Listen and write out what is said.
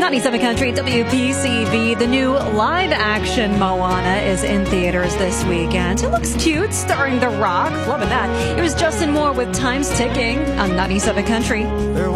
97 Country, WPCV. The new live-action Moana is in theaters this weekend. It looks cute, starring The Rock. Loving that. It was Justin Moore with Time's Ticking on 97 Country.